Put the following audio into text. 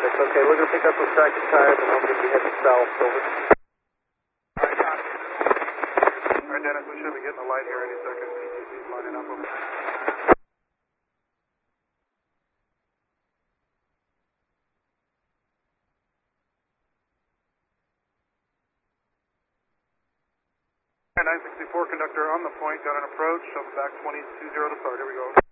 That's okay. We're going to pick up those tractor tires and I'm going to be heading south. Over. Alright, Dennis, we should be getting a light here any second. PTC's lining up over. 964 conductor on the point, got an approach, shove back 220 to start, here we go.